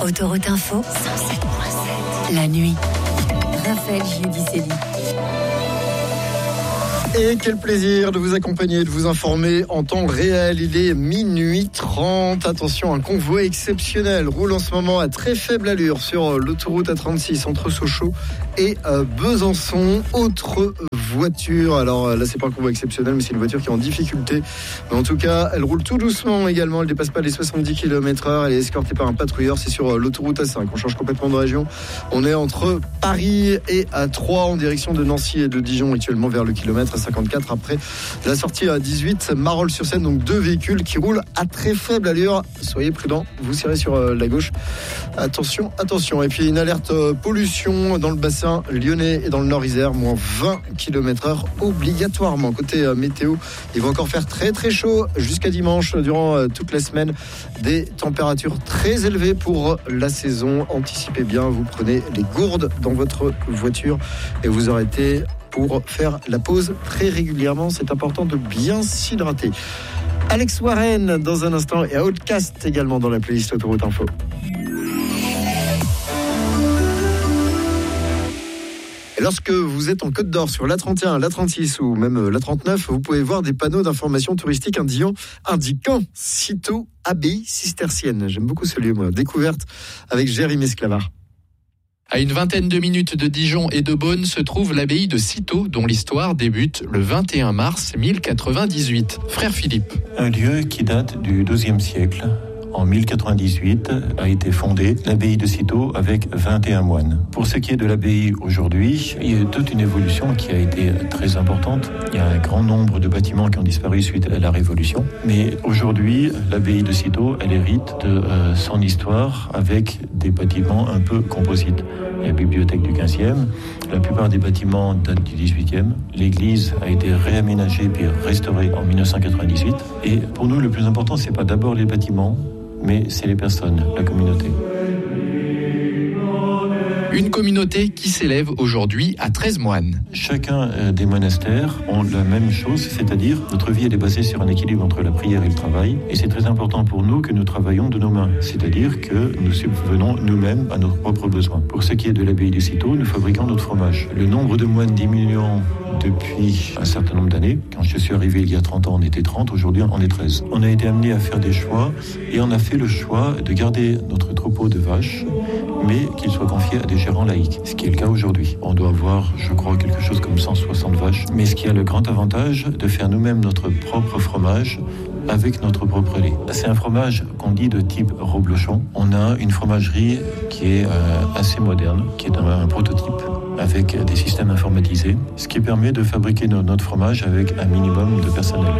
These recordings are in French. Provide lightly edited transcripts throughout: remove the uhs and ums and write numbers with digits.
Autoroute Info, 107.7. La nuit. Raphaël Giudicelli. Et quel plaisir de vous accompagner, de vous informer en temps réel. Il est minuit 30. Attention, un convoi exceptionnel roule en ce moment à très faible allure sur l'autoroute A36 entre Sochaux et Besançon. Autre voiture, alors là c'est pas un convoi exceptionnel, mais c'est une voiture qui est en difficulté. Mais en tout cas, elle roule tout doucement également. Elle dépasse pas les 70 km/h. Elle est escortée par un patrouilleur. C'est sur l'autoroute A5. On change complètement de région. On est entre Paris et A3 en direction de Nancy et de Dijon actuellement vers le kilomètre 54 après la sortie à 18 Marolles-sur-Seine. Donc deux véhicules qui roulent à très faible allure. Soyez prudents, vous serrez sur la gauche. Attention. Et puis une alerte pollution dans le bassin lyonnais et dans le Nord-Isère, moins 20 km/h obligatoirement. Côté météo, il va encore faire très très chaud jusqu'à dimanche durant toute la semaine. Des températures très élevées pour la saison. Anticipez bien, vous prenez les gourdes dans votre voiture et vous arrêtez pour faire la pause très régulièrement. C'est important de bien s'hydrater. Alex Warren dans un instant et Outcast également dans la playlist Autoroute Info. Et lorsque vous êtes en Côte d'Or sur l'A31, l'A36 ou même l'A39, vous pouvez voir des panneaux d'information touristique indiquant Cîteaux, abbaye cistercienne. J'aime beaucoup ce lieu, moi. Découverte avec Jérémy Esclavard. À une vingtaine de minutes de Dijon et de Beaune se trouve l'abbaye de Cîteaux, dont l'histoire débute le 21 mars 1098. Frère Philippe. Un lieu qui date du XIIe siècle. En 1098 a été fondée l'abbaye de Cîteaux avec 21 moines. Pour ce qui est de l'abbaye aujourd'hui, il y a toute une évolution qui a été très importante. Il y a un grand nombre de bâtiments qui ont disparu suite à la Révolution. Mais aujourd'hui, l'abbaye de Cîteaux, elle hérite de son histoire avec des bâtiments un peu composites. La bibliothèque du 15e, la plupart des bâtiments datent du 18e. L'église a été réaménagée puis restaurée en 1998. Et pour nous, le plus important, c'est pas d'abord les bâtiments, mais c'est les personnes, la communauté. Une communauté qui s'élève aujourd'hui à 13 moines. Chacun des monastères ont la même chose, c'est-à-dire notre vie elle est basée sur un équilibre entre la prière et le travail. Et c'est très important pour nous que nous travaillons de nos mains, c'est-à-dire que nous subvenons nous-mêmes à nos propres besoins. Pour ce qui est de l'abbaye de Cîteaux, nous fabriquons notre fromage. Le nombre de moines diminuant depuis un certain nombre d'années. Quand je suis arrivé il y a 30 ans, on était 30, aujourd'hui on est 13. On a été amené à faire des choix et on a fait le choix de garder notre troupeau de vaches, mais qu'il soit confié à des gérants laïcs, ce qui est le cas aujourd'hui. On doit avoir, je crois, quelque chose comme 160 vaches, mais ce qui a le grand avantage de faire nous-mêmes notre propre fromage avec notre propre lait. C'est un fromage qu'on dit de type reblochon. On a une fromagerie qui est assez moderne, qui est un prototype avec des systèmes informatisés, ce qui permet de fabriquer notre fromage avec un minimum de personnel.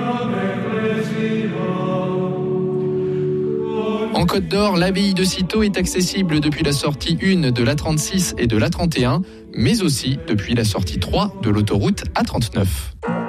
En Côte d'Or, l'abbaye de Cîteaux est accessible depuis la sortie 1 de l'A36 et de l'A31, mais aussi depuis la sortie 3 de l'autoroute A39.